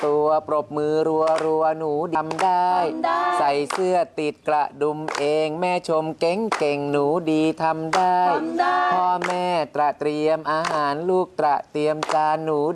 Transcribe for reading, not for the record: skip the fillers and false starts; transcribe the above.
ตัวปรบมือรัวหนูทำได้ใส่เสื้อติดกระดุมเองแม่ชมเก่งหนูดีทำได้พ่อแม่เตรียมอาหารลูกเตรียมจานหนู